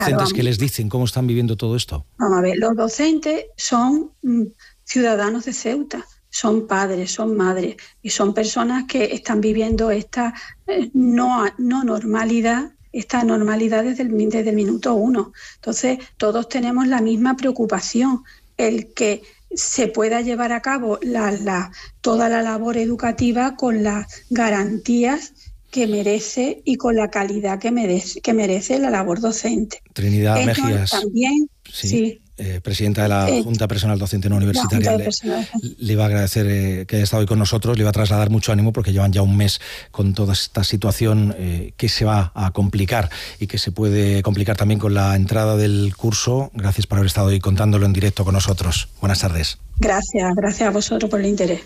docentes qué les dicen? ¿Cómo están viviendo todo esto? Vamos a ver, los docentes son ciudadanos de Ceuta, son padres, son madres y son personas que están viviendo esta no normalidad, esta normalidad desde el minuto uno. Entonces, todos tenemos la misma preocupación, el que se pueda llevar a cabo toda la labor educativa con las garantías que merece y con la calidad que merece la labor docente. Trinidad Mejías, también, sí. Presidenta de la Junta Personal Docente no Universitaria, le iba a agradecer que haya estado hoy con nosotros, le iba a trasladar mucho ánimo porque llevan ya un mes con toda esta situación que se va a complicar y que se puede complicar también con la entrada del curso. Gracias por haber estado hoy contándolo en directo con nosotros. Buenas tardes. Gracias a vosotros por el interés.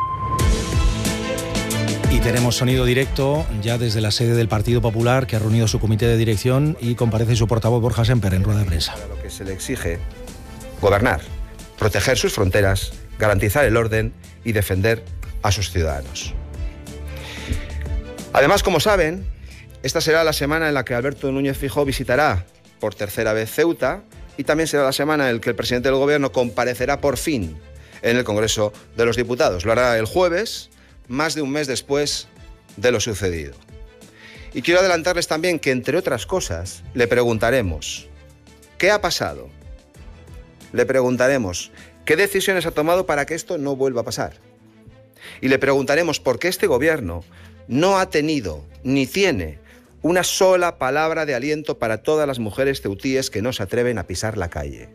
Y tenemos sonido directo ya desde la sede del Partido Popular, que ha reunido su comité de dirección y comparece su portavoz Borja Semper en rueda de prensa. Lo que se le exige: gobernar, proteger sus fronteras, garantizar el orden y defender a sus ciudadanos. Además, como saben, esta será la semana en la que Alberto Núñez Feijóo visitará por tercera vez Ceuta y también será la semana en la que el presidente del Gobierno comparecerá por fin en el Congreso de los Diputados. Lo hará el jueves, más de un mes después de lo sucedido. Y quiero adelantarles también que, entre otras cosas, le preguntaremos ¿qué ha pasado? Le preguntaremos qué decisiones ha tomado para que esto no vuelva a pasar. Y le preguntaremos por qué este gobierno no ha tenido ni tiene una sola palabra de aliento para todas las mujeres ceutíes que no se atreven a pisar la calle.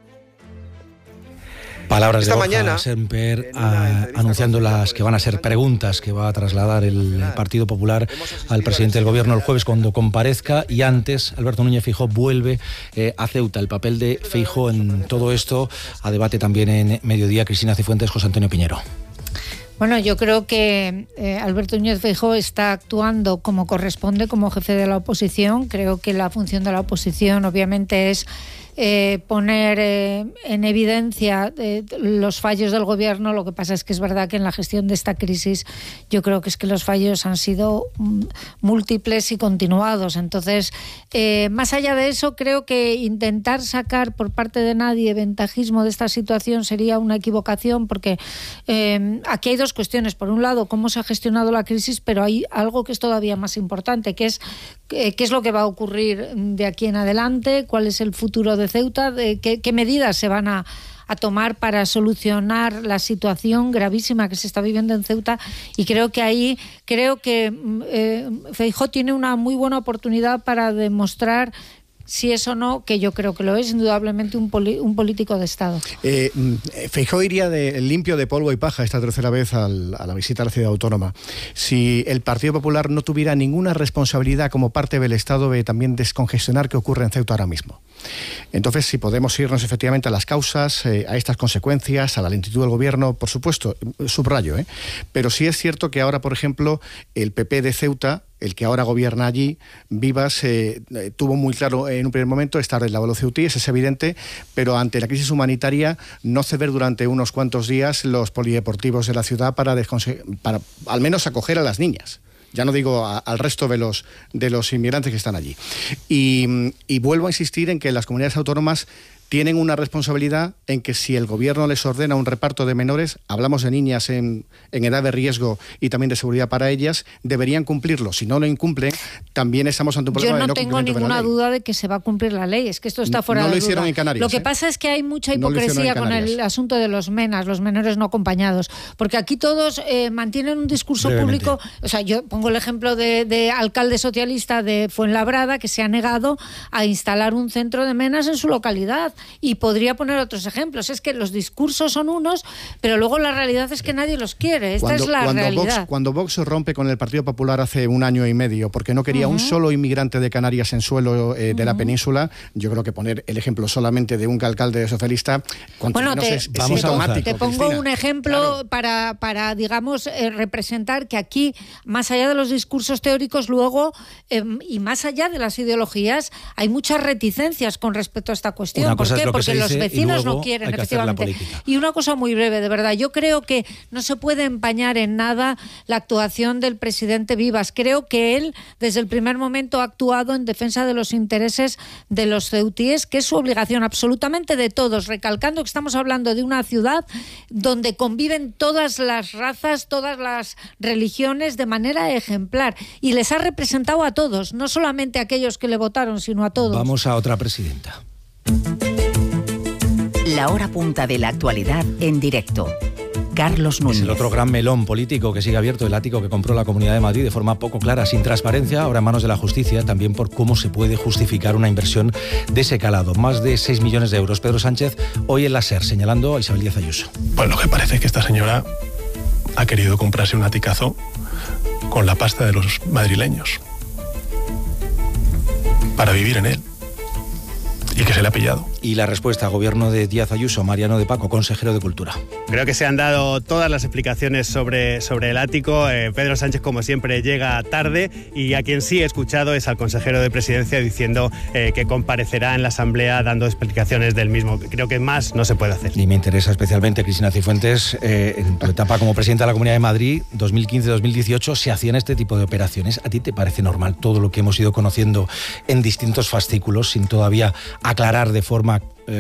Palabras de Borja Semper anunciando las que van a ser preguntas que va a trasladar el Partido Popular al presidente del Gobierno el jueves cuando comparezca. Y antes, Alberto Núñez Feijóo vuelve a Ceuta. El papel de Feijóo en todo esto a debate también en Mediodía. Cristina Cifuentes, José Antonio Piñero. Bueno, yo creo que Alberto Núñez Feijóo está actuando como corresponde como jefe de la oposición. Creo que la función de la oposición obviamente es poner en evidencia los fallos del gobierno. Lo que pasa es que es verdad que en la gestión de esta crisis yo creo que es que los fallos han sido múltiples y continuados. Entonces, más allá de eso, creo que intentar sacar por parte de nadie ventajismo de esta situación sería una equivocación, porque aquí hay dos cuestiones. Por un lado, cómo se ha gestionado la crisis, pero hay algo que es todavía más importante, que es qué es lo que va a ocurrir de aquí en adelante, cuál es el futuro de Ceuta, qué medidas se van a tomar para solucionar la situación gravísima que se está viviendo en Ceuta. Y creo que Feijóo tiene una muy buena oportunidad para demostrar si es o no, que yo creo que lo es, indudablemente un político de Estado. Feijóo iría limpio de polvo y paja esta tercera vez a la visita a la ciudad autónoma. Si el Partido Popular no tuviera ninguna responsabilidad como parte del Estado de también descongestionar qué ocurre en Ceuta ahora mismo. Entonces, si podemos irnos efectivamente a las causas, a estas consecuencias, a la lentitud del gobierno, por supuesto, subrayo, pero sí es cierto que ahora, por ejemplo, el PP de Ceuta, el que ahora gobierna allí, Vivas, tuvo muy claro en un primer momento estar del lado de los ceutíes, es evidente, pero ante la crisis humanitaria no ceder durante unos cuantos días los polideportivos de la ciudad para al menos acoger a las niñas. Ya no digo al resto de los inmigrantes que están allí. Y vuelvo a insistir en que las comunidades autónomas tienen una responsabilidad en que si el gobierno les ordena un reparto de menores, hablamos de niñas en edad de riesgo y también de seguridad para ellas, deberían cumplirlo. Si no lo incumplen, también estamos ante un problema de no cumplimiento de la ley. Yo no tengo ninguna duda de que se va a cumplir la ley, es que esto está fuera de duda. No lo hicieron en Canarias. Lo que pasa es que hay mucha hipocresía con el asunto de los MENAs, los menores no acompañados, porque aquí todos mantienen un discurso público. O sea, yo pongo el ejemplo de alcalde socialista de Fuenlabrada, que se ha negado a instalar un centro de MENAs en su localidad. Y podría poner otros ejemplos. Es que los discursos son unos, pero luego la realidad es que nadie los quiere. Esta es la realidad. Cuando Vox rompe con el Partido Popular hace 1 año y medio, porque no quería un solo inmigrante de Canarias en suelo de la península, yo creo que poner el ejemplo solamente de un alcalde socialista, bueno, te pongo un ejemplo, claro, para digamos, representar que aquí, más allá de los discursos teóricos, luego, y más allá de las ideologías, hay muchas reticencias con respecto a esta cuestión. qué? Porque los vecinos no quieren, efectivamente. Y una cosa muy breve, de verdad. Yo creo que no se puede empañar en nada la actuación del presidente Vivas. Creo que él, desde el primer momento, ha actuado en defensa de los intereses de los ceutíes, que es su obligación absolutamente de todos, recalcando que estamos hablando de una ciudad donde conviven todas las razas, todas las religiones de manera ejemplar, y les ha representado a todos, no solamente a aquellos que le votaron, sino a todos. Vamos a otra presidenta. La hora punta de la actualidad en directo. Carlos Núñez. Es el otro gran melón político que sigue abierto, el ático que compró la Comunidad de Madrid de forma poco clara, sin transparencia, ahora en manos de la justicia, también por cómo se puede justificar una inversión de ese calado. Más de 6 millones de euros. Pedro Sánchez hoy en la SER, señalando a Isabel Díaz Ayuso. Pues lo que parece es que esta señora ha querido comprarse un aticazo con la pasta de los madrileños para vivir en él, y que se le ha pillado. Y la respuesta, gobierno de Díaz Ayuso, Mariano de Paco, consejero de Cultura. Creo que se han dado todas las explicaciones sobre el ático. Pedro Sánchez, como siempre, llega tarde, y a quien sí he escuchado es al consejero de Presidencia diciendo que comparecerá en la Asamblea dando explicaciones del mismo. Creo que más no se puede hacer. Y me interesa especialmente, Cristina Cifuentes, en tu etapa como presidenta de la Comunidad de Madrid, 2015-2018, se hacían este tipo de operaciones. ¿A ti te parece normal todo lo que hemos ido conociendo en distintos fascículos, sin todavía aclarar de forma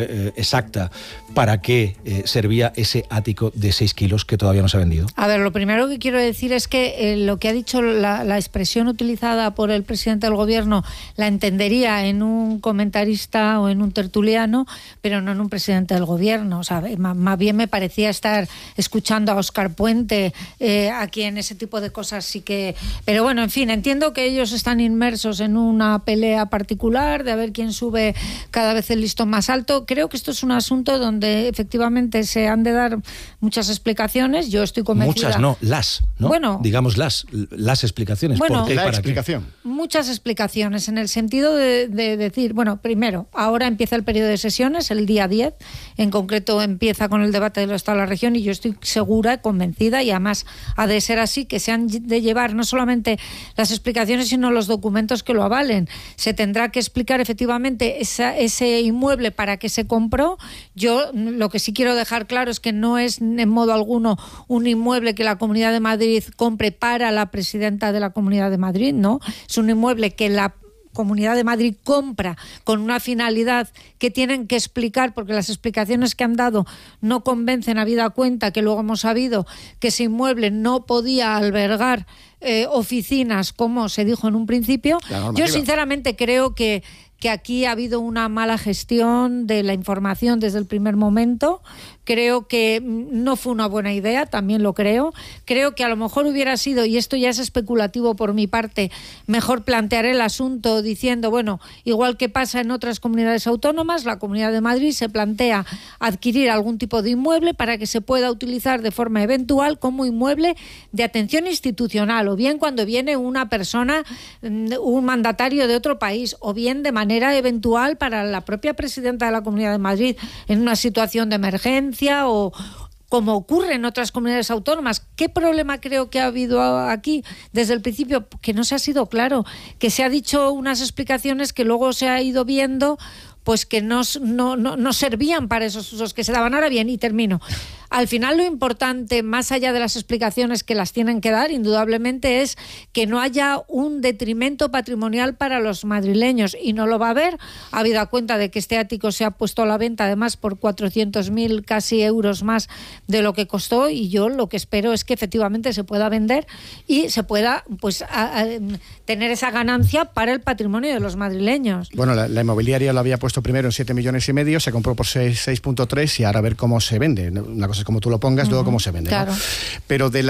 exacta para qué servía ese ático de 6 kilos que todavía no se ha vendido? A ver, lo primero que quiero decir es que lo que ha dicho, la expresión utilizada por el presidente del gobierno, la entendería en un comentarista o en un tertuliano, pero no en un presidente del gobierno. O sea, más bien me parecía estar escuchando a Óscar Puente, a quien ese tipo de cosas sí que... Pero bueno, en fin, entiendo que ellos están inmersos en una pelea particular de a ver quién sube cada vez el listón más alto. Creo que esto es un asunto donde efectivamente se han de dar muchas explicaciones. Yo estoy convencida. Muchas, no, ¿no? Bueno, digamos las explicaciones. Bueno, ¿por qué? La ¿Para explicación. qué? Muchas explicaciones, en el sentido de decir, bueno, primero, ahora empieza el periodo de sesiones, el día 10, en concreto empieza con el debate del Estado de la Región, y yo estoy segura, convencida, y además ha de ser así, que se han de llevar no solamente las explicaciones, sino los documentos que lo avalen. Se tendrá que explicar efectivamente ese inmueble para que se compró. Yo lo que sí quiero dejar claro es que no es en modo alguno un inmueble que la Comunidad de Madrid compre para la presidenta de la Comunidad de Madrid, no. Es un inmueble que la Comunidad de Madrid compra con una finalidad que tienen que explicar, porque las explicaciones que han dado no convencen, habida cuenta que luego hemos sabido que ese inmueble no podía albergar oficinas, como se dijo en un principio. Yo sinceramente creo que aquí ha habido una mala gestión de la información desde el primer momento. Creo que no fue una buena idea, también lo creo. Creo que a lo mejor hubiera sido, y esto ya es especulativo por mi parte, mejor plantear el asunto diciendo, bueno, igual que pasa en otras comunidades autónomas, la Comunidad de Madrid se plantea adquirir algún tipo de inmueble para que se pueda utilizar de forma eventual como inmueble de atención institucional, o bien cuando viene una persona, un mandatario de otro país, o bien de manera eventual para la propia presidenta de la Comunidad de Madrid en una situación de emergencia, o como ocurre en otras comunidades autónomas. ¿Qué problema creo que ha habido aquí desde el principio? Que no se ha sido claro, que se ha dicho unas explicaciones que luego se ha ido viendo pues que no servían para esos usos que se daban. Ahora bien, y termino, al final lo importante, más allá de las explicaciones que las tienen que dar, indudablemente, es que no haya un detrimento patrimonial para los madrileños, y no lo va a haber, habida cuenta de que este ático se ha puesto a la venta además por 400.000 casi euros más de lo que costó, y yo lo que espero es que efectivamente se pueda vender y se pueda pues tener esa ganancia para el patrimonio de los madrileños. Bueno, la inmobiliaria lo había puesto primero en 7,5 millones, se compró por 6,3, y ahora a ver cómo se vende. Una cosa es como tú lo pongas, luego cómo se vende. Claro. ¿No? Pero de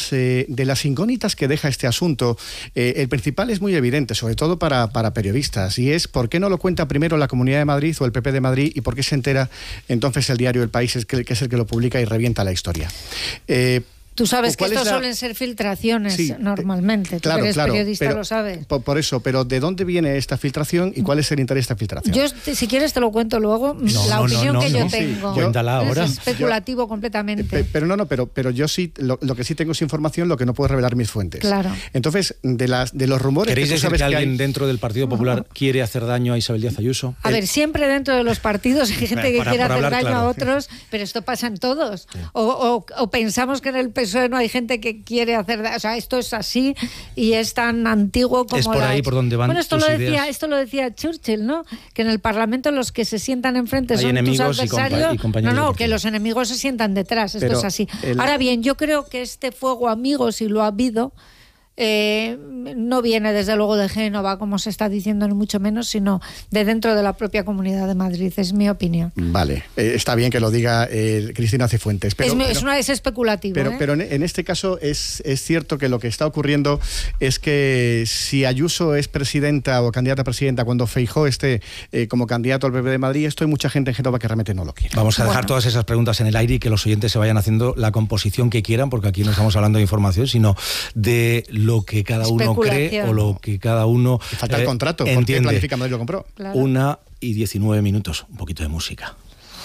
las incógnitas que deja este asunto, el principal es muy evidente, sobre todo para periodistas, y es ¿por qué no lo cuenta primero la Comunidad de Madrid o el PP de Madrid, y por qué se entera entonces el diario El País, que es el que lo publica y revienta la historia? Tú sabes que estos suelen ser filtraciones normalmente. Claro, tú eres periodista, pero, lo sabes. Por eso, pero ¿de dónde viene esta filtración y cuál es el interés de esta filtración? Yo, si quieres, te lo cuento luego. La opinión que yo tengo. Cuéntala ahora. Es especulativo completamente. Pero yo sí, lo que sí tengo es información, lo que no puedo revelar mis fuentes. Claro. Entonces, de los rumores... ¿Queréis decir que alguien hay dentro del Partido Popular quiere hacer daño a Isabel Díaz Ayuso? A ver, siempre dentro de los partidos hay gente que quiere hacer daño a otros, pero esto pasa en todos. Sí. O pensamos que en el PSOE no hay gente que quiere hacer daño. O sea, esto es así y es tan antiguo como... Es por ahí por donde van esto lo decía Churchill, ¿no? Que en el Parlamento los que se sientan enfrente son tus adversarios. Que los enemigos se sientan detrás. Esto es así. Ahora bien, yo creo que este fuego amigo, si lo ha habido... no viene desde luego de Génova, como se está diciendo, ni mucho menos, sino de dentro de la propia Comunidad de Madrid, es mi opinión. Vale, está bien que lo diga Cristina Cifuentes. Es especulativo. Pero en este caso es cierto que lo que está ocurriendo es que si Ayuso es presidenta o candidata a presidenta cuando Feijóo esté como candidato al PP de Madrid, esto hay mucha gente en Génova que realmente no lo quiere. Vamos a dejar todas esas preguntas en el aire y que los oyentes se vayan haciendo la composición que quieran, porque aquí no estamos hablando de información, sino de lo que cada uno cree o lo que cada uno falta el contrato, entiende. ¿Por qué Planifica Madrid lo compró? Claro. 1:19, un poquito de música.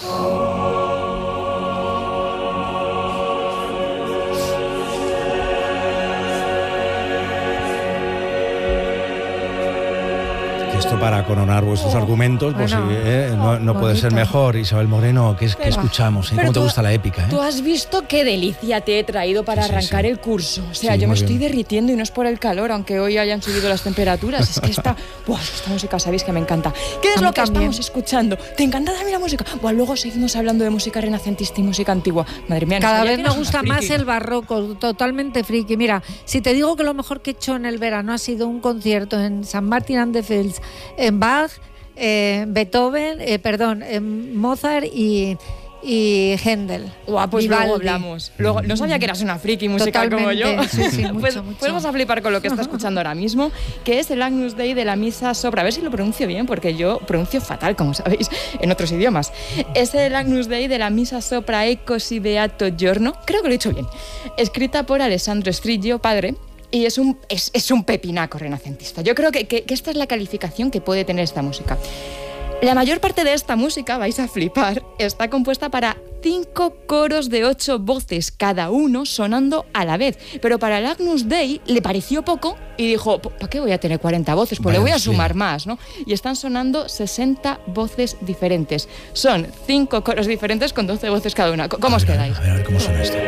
Esto para coronar vuestros argumentos, pues no puede ser mejor. Isabel Moreno, ¿qué escuchamos? ¿Cómo te gusta la épica? Tú has visto qué delicia te he traído para arrancar el curso. O sea, yo me estoy derritiendo y no es por el calor, aunque hoy hayan subido las temperaturas. Es que esta música, sabéis que me encanta. ¿Qué es lo que estamos escuchando? ¿Te encanta también la música? Luego seguimos hablando de música renacentista y música antigua. Madre mía, cada vez me gusta más el barroco, totalmente friki. Mira, si te digo que lo mejor que he hecho en el verano ha sido un concierto en St. Martin and the Fields, en Bach, Beethoven, Mozart y Händel. Pues luego hablamos. Luego, no sabía que eras una friki musical como yo. Sí, mucho. Pues vamos a flipar con lo que está escuchando ahora mismo, que es el Agnus Dei de la Misa Sopra. A ver si lo pronuncio bien, porque yo pronuncio fatal, como sabéis, en otros idiomas. Es el Agnus Dei de la Misa Sopra e Così Beato Giorno. Creo que lo he dicho bien. Escrita por Alessandro Striggio, padre. Y es un pepinaco renacentista. Yo creo que esta es la calificación que puede tener esta música. La mayor parte de esta música, vais a flipar, está compuesta para 5 coros de 8 voces, cada uno sonando a la vez. Pero para el Agnus Dei le pareció poco y dijo, ¿para qué voy a tener 40 voces? Pues le voy a sumar más, ¿no? Y están sonando 60 voces diferentes. Son 5 coros diferentes con 12 voces cada una. ¿Cómo os quedáis? A ver cómo suena esto.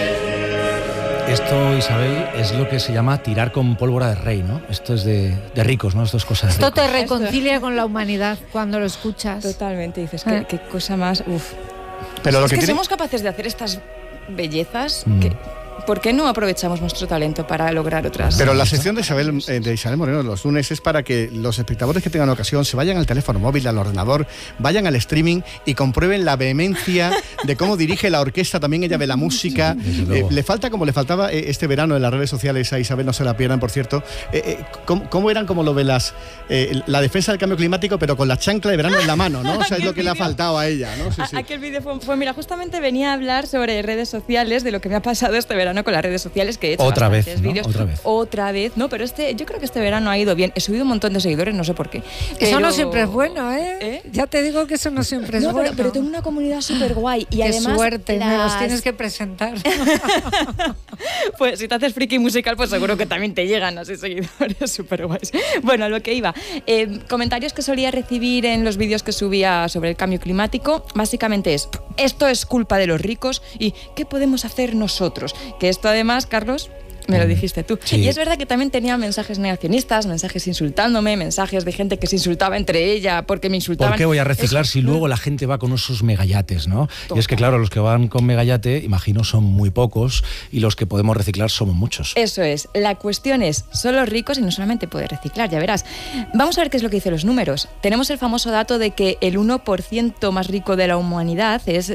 Esto, Isabel, es lo que se llama tirar con pólvora de rey, ¿no? Esto es de ricos, ¿no? Esto es cosa de ricos. Esto te reconcilia con la humanidad cuando lo escuchas. Totalmente, dices, qué cosa más... Pero es que somos capaces de hacer estas bellezas que... ¿Por qué no aprovechamos nuestro talento para lograr otras? Pero la sección de Isabel Moreno los lunes es para que los espectadores que tengan ocasión se vayan al teléfono móvil, al ordenador, vayan al streaming y comprueben la vehemencia de cómo dirige la orquesta, también ella ve la música. Le falta como le faltaba este verano en las redes sociales a Isabel, no se la pierdan, por cierto. ¿Cómo eran como lo ve la defensa del cambio climático, pero con la chancla de verano en la mano, ¿no? O sea, es lo que le ha faltado a ella, ¿no? Sí. Aquel vídeo fue, mira, justamente venía a hablar sobre redes sociales, de lo que me ha pasado este verano con las redes sociales, que he hecho otra vez, vídeos. Otra vez, ¿no? Pero yo creo que este verano ha ido bien. He subido un montón de seguidores, no sé por qué. Eso no siempre es bueno, ¿eh? Ya te digo que eso no siempre es bueno. Pero tengo una comunidad súper guay. Y qué además, suerte, me los tienes que presentar. Pues si te haces friki musical, pues seguro que también te llegan así seguidores súper guays. Bueno, a lo que iba. Comentarios que solía recibir en los vídeos que subía sobre el cambio climático, básicamente esto es culpa de los ricos y ¿qué podemos hacer nosotros? Que esto además, Carlos, me lo dijiste tú. Sí. Y es verdad que también tenía mensajes negacionistas, mensajes insultándome, mensajes de gente que se insultaba entre ella porque me insultaban. ¿Por qué voy a reciclar si luego la gente va con esos megayates, ¿no? Total. Y es que claro, los que van con megayate, imagino, son muy pocos y los que podemos reciclar somos muchos. Eso es. La cuestión es, son los ricos y no solamente puedes reciclar, ya verás. Vamos a ver qué es lo que dicen los números. Tenemos el famoso dato de que el 1% más rico de la humanidad es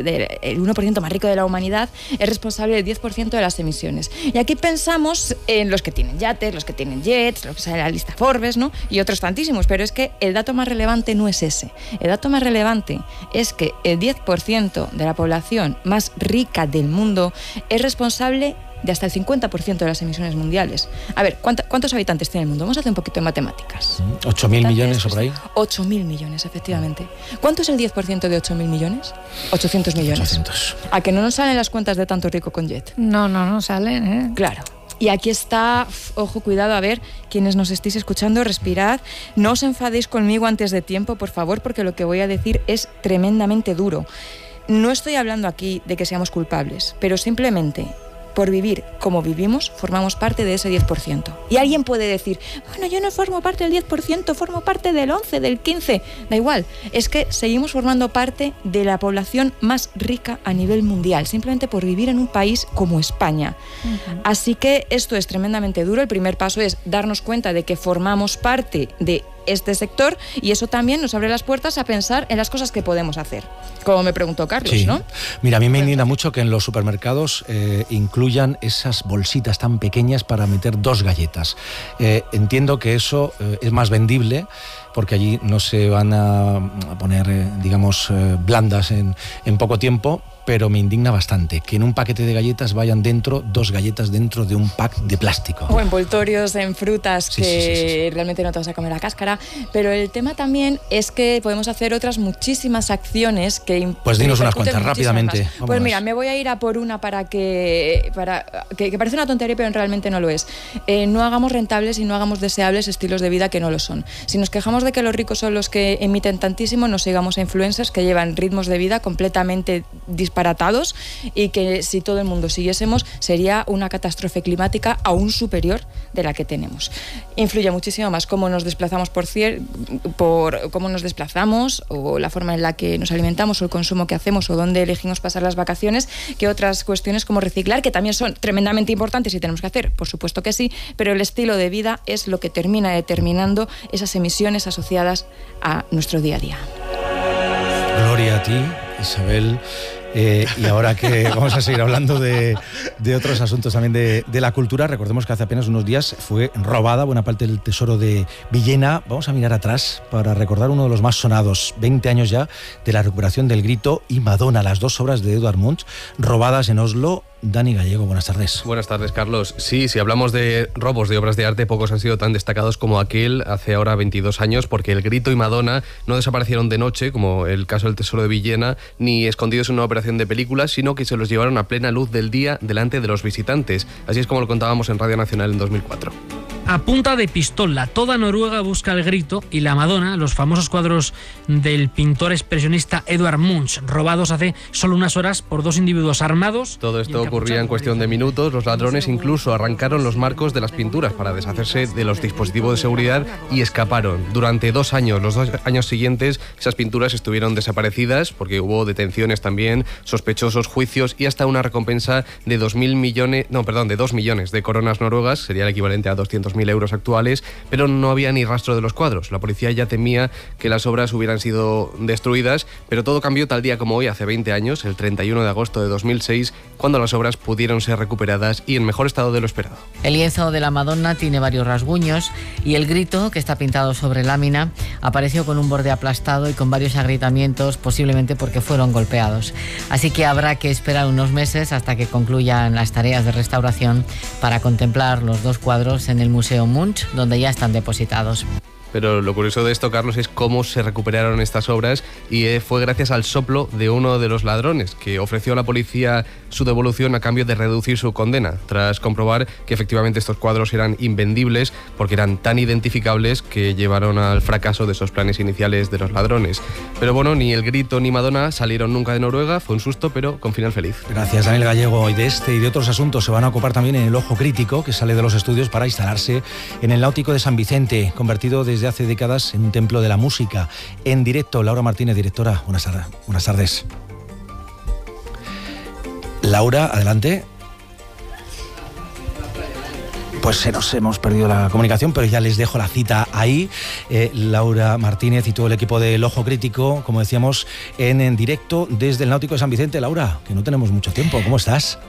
responsable del 10% de las emisiones. Y aquí pensamos en los que tienen yates, los que tienen jets, los que salen en la lista Forbes, ¿no? Y otros tantísimos, pero es que el dato más relevante no es ese. El dato más relevante es que el 10% de la población más rica del mundo es responsable de hasta el 50% de las emisiones mundiales. A ver, ¿cuántos habitantes tiene el mundo? Vamos a hacer un poquito de matemáticas. 8.000 millones o por ahí. 8.000 millones, efectivamente. ¿Cuánto es el 10% de 8.000 millones? 800 millones. 800. ¿A que no nos salen las cuentas de tanto rico con jet? No salen, ¿eh? Claro. Y aquí está, ojo, cuidado, a ver, quienes nos estéis escuchando, respirad, no os enfadéis conmigo antes de tiempo, por favor, porque lo que voy a decir es tremendamente duro. No estoy hablando aquí de que seamos culpables, pero simplemente por vivir como vivimos, formamos parte de ese 10%. Y alguien puede decir, bueno, yo no formo parte del 10%, formo parte del 11%, del 15%. Da igual, es que seguimos formando parte de la población más rica a nivel mundial, simplemente por vivir en un país como España. Uh-huh. Así que esto es tremendamente duro. El primer paso es darnos cuenta de que formamos parte de este sector, y eso también nos abre las puertas a pensar en las cosas que podemos hacer, como me preguntó Carlos, sí. ¿No? Mira, a mí me indigna mucho que en los supermercados incluyan esas bolsitas tan pequeñas para meter 2 galletas. Entiendo que eso es más vendible, porque allí no se van a poner, digamos, blandas en poco tiempo, pero me indigna bastante que en un paquete de galletas vayan dentro 2 galletas dentro de un pack de plástico. O envoltorios en frutas sí. Realmente no te vas a comer la cáscara. Pero el tema también es que podemos hacer otras muchísimas acciones que... Pues dinos unas cuantas rápidamente. Pues mira, me voy a ir a por una que parece una tontería, pero realmente no lo es. No hagamos rentables y no hagamos deseables estilos de vida que no lo son. Si nos quejamos de que los ricos son los que emiten tantísimo, no sigamos a influencers que llevan ritmos de vida completamente disparatados, y que si todo el mundo siguiésemos sería una catástrofe climática aún superior de la que tenemos. Influye muchísimo más cómo nos desplazamos por cómo nos desplazamos, o la forma en la que nos alimentamos, o el consumo que hacemos, o dónde elegimos pasar las vacaciones, que otras cuestiones como reciclar, que también son tremendamente importantes y tenemos que hacer, por supuesto que sí, pero el estilo de vida es lo que termina determinando esas emisiones asociadas a nuestro día a día. Gloria a ti, Isabel. Y ahora que vamos a seguir hablando de otros asuntos también de la cultura, recordemos que hace apenas unos días fue robada buena parte del tesoro de Villena. Vamos a mirar atrás para recordar uno de los más sonados, 20 años ya, de la recuperación del Grito y Madonna, las 2 obras de Edvard Munch robadas en Oslo. Dani Gallego, buenas tardes. Buenas tardes, Carlos. Sí, si hablamos de robos de obras de arte, pocos han sido tan destacados como aquel hace ahora 22 años, porque el Grito y Madonna no desaparecieron de noche, como el caso del tesoro de Villena, ni escondidos en una operación de películas, sino que se los llevaron a plena luz del día delante de los visitantes. Así es como lo contábamos en Radio Nacional en 2004. A punta de pistola, toda Noruega busca el Grito y la Madonna, los famosos cuadros del pintor expresionista Edvard Munch, robados hace solo unas horas por 2 individuos armados. Todo esto ocurría en cuestión de minutos. Los ladrones incluso arrancaron los marcos de las pinturas para deshacerse de los dispositivos de seguridad y escaparon. Durante 2 años, los 2 años siguientes, esas pinturas estuvieron desaparecidas porque hubo detenciones también, sospechosos, juicios y hasta una recompensa de 2 millones de coronas noruegas, sería el equivalente a 200.000 euros actuales, pero no había ni rastro de los cuadros. La policía ya temía que las obras hubieran sido destruidas, pero todo cambió tal día como hoy, hace 20 años, el 31 de agosto de 2006, cuando las obras pudieron ser recuperadas y en mejor estado de lo esperado. El lienzo de la Madonna tiene varios rasguños y el Grito, que está pintado sobre lámina, apareció con un borde aplastado y con varios agrietamientos, posiblemente porque fueron golpeados. Así que habrá que esperar unos meses hasta que concluyan las tareas de restauración para contemplar los 2 cuadros en el Museo Munch, donde ya están depositados. Pero lo curioso de esto, Carlos, es cómo se recuperaron estas obras, y fue gracias al soplo de uno de los ladrones, que ofreció a la policía su devolución a cambio de reducir su condena, tras comprobar que efectivamente estos cuadros eran invendibles porque eran tan identificables que llevaron al fracaso de esos planes iniciales de los ladrones. Pero bueno, ni el Grito ni Madonna salieron nunca de Noruega, fue un susto, pero con final feliz. Gracias, Daniel Gallego. Y de este y de otros asuntos se van a ocupar también en el Ojo Crítico, que sale de los estudios para instalarse en el Náutico de San Vicente, convertido desde hace décadas en un templo de la música. En directo, Laura Martínez, directora, buenas tardes. Laura, adelante. Pues se nos hemos perdido la comunicación, pero ya les dejo la cita ahí. Laura Martínez y todo el equipo del Ojo Crítico, como decíamos, en directo desde el Náutico de San Vicente. Laura, que no tenemos mucho tiempo, ¿cómo estás?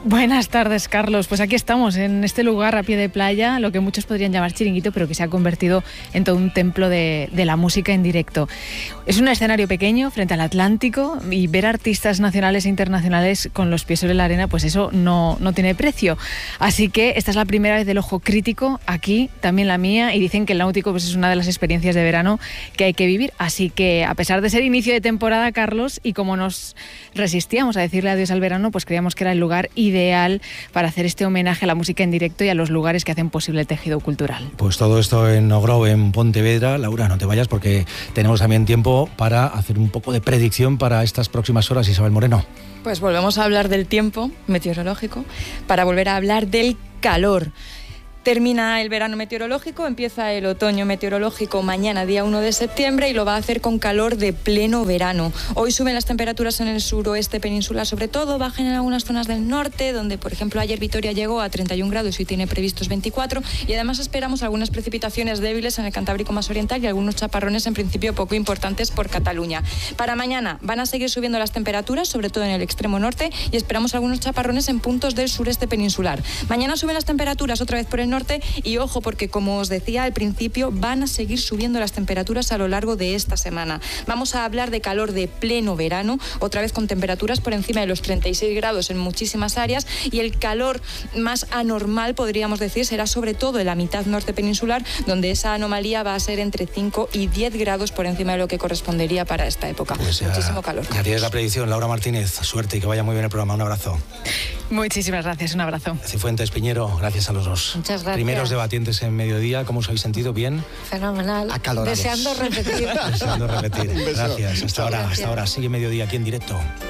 Buenas tardes, Carlos. Pues aquí estamos, en este lugar a pie de playa, lo que muchos podrían llamar chiringuito, pero que se ha convertido en todo un templo de la música en directo. Es un escenario pequeño frente al Atlántico y ver artistas nacionales e internacionales con los pies sobre la arena, pues eso no tiene precio. Así que esta es la primera vez del Ojo Crítico aquí, también la mía, y dicen que el náutico pues es una de las experiencias de verano que hay que vivir. Así que, a pesar de ser inicio de temporada, Carlos, y como nos resistíamos a decirle adiós al verano, pues creíamos que era el lugar ideal para hacer este homenaje a la música en directo y a los lugares que hacen posible el tejido cultural. Pues todo esto en Ogrove, en Pontevedra. Laura, no te vayas porque tenemos también tiempo para hacer un poco de predicción para estas próximas horas. Isabel Moreno. Pues volvemos a hablar del tiempo meteorológico para volver a hablar del calor. Termina el verano meteorológico, empieza el otoño meteorológico mañana, día 1 de septiembre, y lo va a hacer con calor de pleno verano. Hoy suben las temperaturas en el suroeste peninsular, sobre todo, bajan en algunas zonas del norte, donde, por ejemplo, ayer Vitoria llegó a 31 grados y tiene previstos 24, y además esperamos algunas precipitaciones débiles en el Cantábrico más oriental y algunos chaparrones, en principio, poco importantes por Cataluña. Para mañana van a seguir subiendo las temperaturas, sobre todo en el extremo norte, y esperamos algunos chaparrones en puntos del sureste peninsular. Mañana suben las temperaturas otra vez por el norte, y ojo, porque como os decía al principio, van a seguir subiendo las temperaturas a lo largo de esta semana. Vamos a hablar de calor de pleno verano, otra vez con temperaturas por encima de los 36 grados en muchísimas áreas, y el calor más anormal, podríamos decir, será sobre todo en la mitad norte peninsular, donde esa anomalía va a ser entre 5 y 10 grados por encima de lo que correspondería para esta época. Pues muchísimo calor. Ya tienes la predicción, Laura Martínez. Suerte y que vaya muy bien el programa. Un abrazo. Muchísimas gracias, un abrazo. Cifuentes, Piñero, gracias a los dos. Muchas gracias. Primeros debatientes en mediodía, ¿cómo os habéis sentido? ¿Bien? Fenomenal. Acalorados. Deseando repetir. Deseando repetir. Gracias. Hasta ahora. Sigue mediodía aquí en directo.